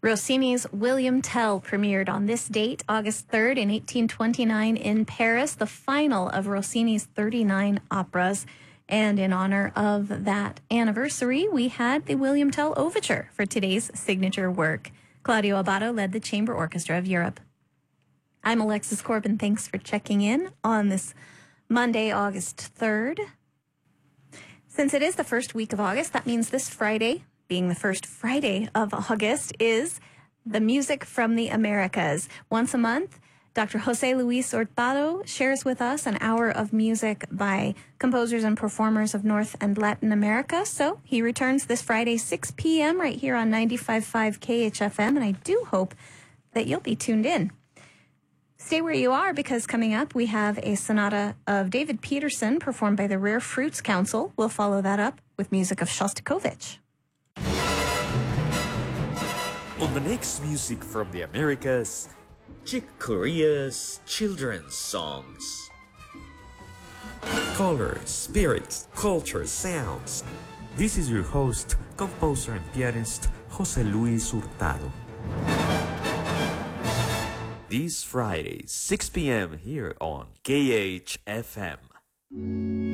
Rossini's William Tell premiered on this date, August 3rd in 1829 in Paris, the final of Rossini's 39 operas. And in honor of that anniversary, we had the William Tell Overture for today's signature work. Claudio Abbado led the Chamber Orchestra of Europe. I'm Alexis Corbin. Thanks for checking in on this Monday, August 3rd. Since it is the first week of August, that means this Friday, being the first Friday of August, is the Music from the Americas. Once a month, Dr. Jose Luis Hurtado shares with us an hour of music by composers and performers of North and Latin America. So he returns this Friday, 6 p.m. right here on 95.5 KHFM, and I do hope that you'll be tuned in. Stay where you are, because coming up we have a sonata of David Peterson performed by the Rare Fruits Council. We'll follow that up with music of Shostakovich. On the next Music from the Americas, Chick Corea's children's songs. Color, spirit, culture, sounds. This is your host, composer and pianist, Jose Luis Hurtado. This Friday, 6 p.m. here on KHFM.